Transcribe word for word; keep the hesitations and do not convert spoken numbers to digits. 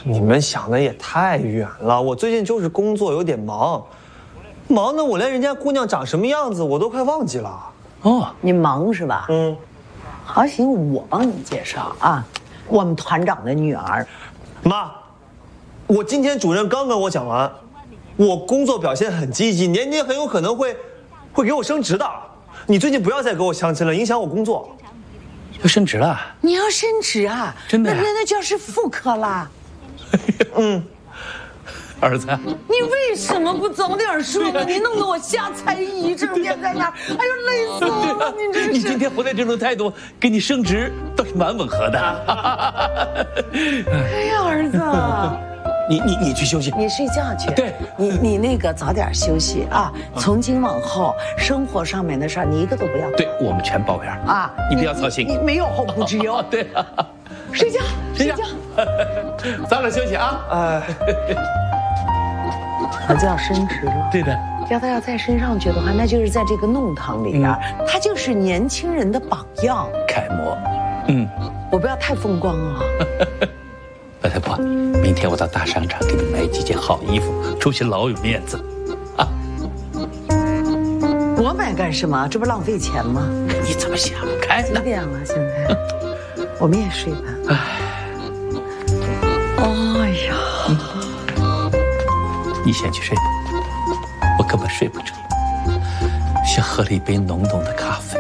你们想的也太远了。我最近就是工作有点忙，忙的我连人家姑娘长什么样子我都快忘记了。 哦， 你忙是吧？ 嗯， 好，行，我帮你介绍啊，我们团长的女儿。 妈，我今天主任刚跟我讲完，我工作表现很积极，年底很有可能会会给我升职的。你最近不要再给我相亲了，影响我工作。 要升职了？ 你要升职啊？ 真的呀？ 那那那就要是副科啦。 嗯， 儿子， 你为什么不早点说呢？你弄得我下猜疑，整天在那儿，哎呦累死我了！你这是。 你今天回来这种态度，给你升职倒是蛮吻合的。 哎呀，儿子。 你你你去休息， 你睡觉去。 对， 你你那个早点休息啊！从今往后，生活上面的事儿你一个都不要。 对，我们全包边啊！ 你不要操心， 你没有后顾之忧。 对， 睡觉睡觉， 早点休息啊！ 哎， 儿子要升职了。 对的， 要他要再升上去的话，那就是在这个弄堂里边，他就是年轻人的榜样、 楷模。嗯， 我不要太风光啊。 老太婆，明天我到大商场给你买几件好衣服，出去老有面子，啊！ 我买干什么？这不浪费钱吗？ 你怎么想开呢？ 几点了？现在我们也睡吧。哎，哎呀， 你先去睡吧，我根本睡不着，想喝了一杯浓浓的咖啡。